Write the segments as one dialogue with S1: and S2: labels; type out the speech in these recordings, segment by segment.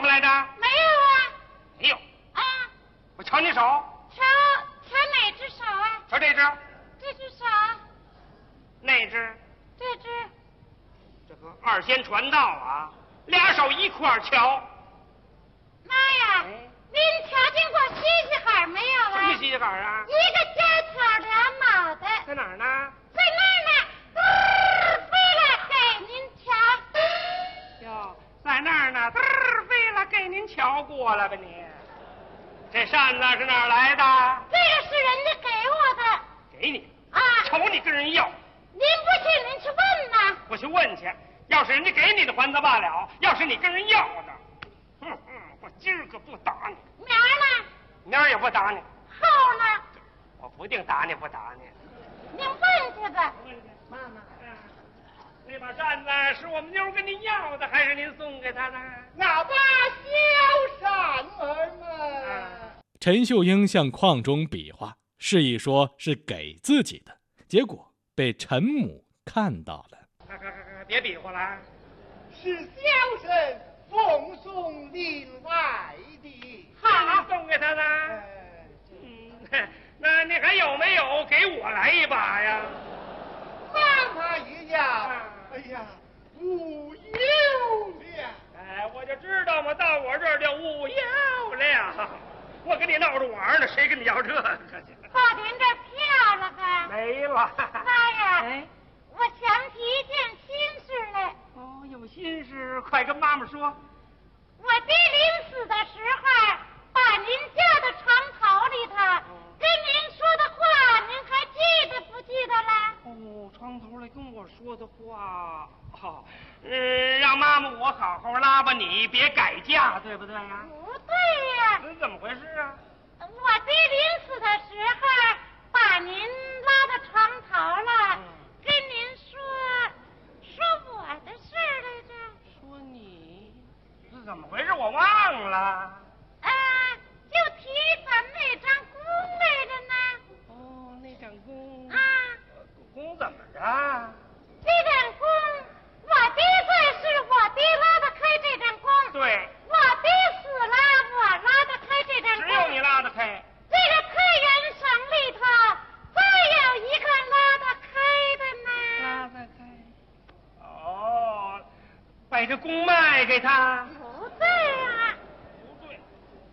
S1: 来着？
S2: 没有啊。
S1: 没有。
S2: 啊。
S1: 我瞧你手。
S2: 瞧哪只手啊？
S1: 瞧这只。
S2: 这只手。
S1: 那只。
S2: 这只。
S1: 这个二仙传道啊，俩手一块瞧。
S2: 妈呀！您瞧见过西西坎没有啊？
S1: 什么西西坎啊？
S2: 一个尖挑俩脑袋。
S1: 在哪儿呢？
S2: 在那儿呢。飞了给您瞧。
S1: 哟，在那儿呢。飞了给您瞧过了吧你？这扇子是哪儿来的？
S2: 这个是人家给我的。
S1: 给你
S2: 啊？
S1: 瞅你跟人要。
S2: 您不信您去问呐。
S1: 我去问去。要是人家给你的还则罢了，要是你跟人要的，我今儿个不打你。
S2: 明儿呢？
S1: 明儿也不打你。
S2: 后呢？
S1: 我不定打你不打你。
S2: 您问去吧。
S1: 妈妈，那把扇子是我们妞跟您要的，还是您送给她的？
S3: 那把小扇儿嘛。
S4: 陈秀英向邝中比划，示意说是给自己的，结果被陈母看到了。
S1: 别比划了，
S3: 是小生奉送另外的。
S1: 好，送给他的。那你还有没有给我来一把呀？
S3: 妈妈一样。哎呀，无有了。
S1: 哎，我就知道嘛，到我这儿就无有了。我跟你闹着玩呢，谁跟你要这个去？
S2: 到您这票了吧？
S1: 没了。
S2: 妈呀！
S1: 哎，
S2: 我想起一件心事来。
S1: 哦，有心事，快跟妈妈说。
S2: 我爹临死的时候，把您叫到床头里头，跟您说的话，您还记得不记得了？
S1: 哦，床头来跟我说的话，让妈妈我好好拉吧你，别改嫁，对不对呀？
S2: 不对呀。
S1: 怎么回事啊？
S2: 我爹临死的时候，把您拉到床头了，跟您说我的事来着。
S1: 说你是怎么回事？我忘了。
S2: 就提咱们那张弓来着呢。
S1: 哦，那张弓。弓怎么着？
S2: 这张弓，我爹在世，我爹拉得开这张弓。
S1: 对。
S2: 我爹死了，我拉得开这张弓。
S1: 只有你拉得开。
S2: 这个太原省里头，再有一个拉得开的呢。
S1: 拉得开。哦，把这弓卖给他。
S2: 不对啊。
S1: 不对。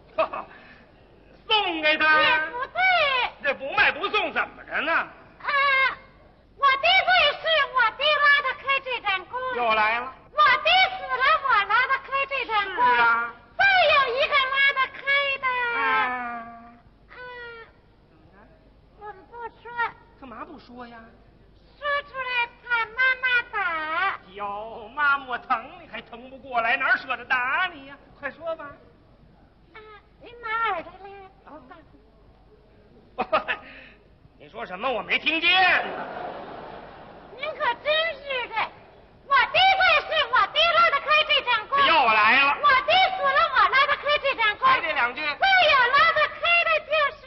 S1: 送给他。
S2: 也不对。
S1: 这不卖不送怎么着呢？
S2: 我爹在世，我爹拉得开这张弓。
S1: 又来了。
S2: 我爹死了，我拉得开这张弓。
S1: 是啊。
S2: 再有一个拉得开的。
S1: 怎么着？
S2: 我们不说。
S1: 干嘛不说呀？
S2: 说出来怕妈妈打。
S1: 哟，妈妈我疼你还疼不过来，哪舍得打你呀？快说吧。
S2: 您拿耳朵来。
S1: 你说什么？我没听见。
S2: 您可真是的，我爹在世，我爹拉得开这张弓。
S1: 又来了。
S2: 我爹死了，我拉得开这张弓。
S1: 还这两句。
S2: 再有拉得开的就是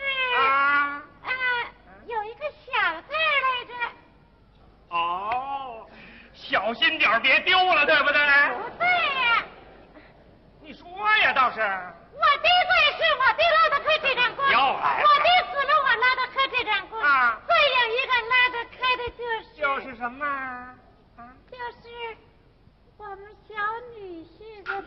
S2: 有一个小字来着。
S1: 哦，小心点别丢了，对不对？
S2: 不对呀。
S1: 你说呀，倒是。
S2: 我爹在世，我爹拉得开这张弓。
S1: 又来了。
S2: 我爹死了，我拉得开这张弓。再有一个拉得开的
S1: 就是什么？
S2: 就是我们小女婿的。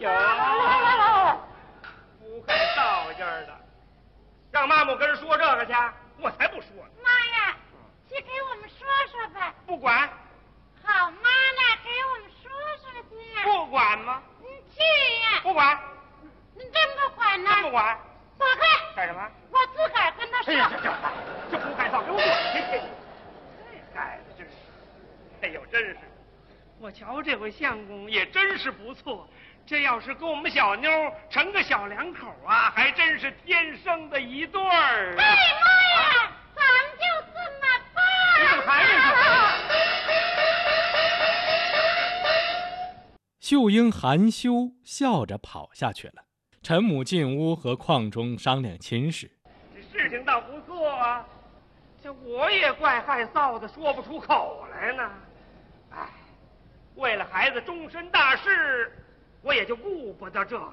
S1: 不会造劲儿的，让妈妈我跟人说这个去，我才不说呢。
S2: 妈呀，去给我们说说吧。
S1: 不管。
S2: 好妈呢，给我们说说去。
S1: 不管吗？
S2: 你去呀。
S1: 不管。
S2: 你真不管呢？
S1: 真不管。
S2: 躲开。
S1: 干什么？
S2: 我自个儿跟他说。
S1: 哎呀，这不该造，给我滚去！这孩子真是，哎呦，真是，我瞧这回相公也真是不错。这要是跟我们小妞成个小两口啊，还真是天生的一对儿。
S2: 哎妈呀，咱们就这么办。
S1: 你怎么还没
S4: 秀英含羞笑着跑下去了。陈母进屋和邝中商量亲事。
S1: 这事情倒不错啊，这我也怪害臊的，说不出口来呢。哎，为了孩子终身大事，我也就顾不得这个。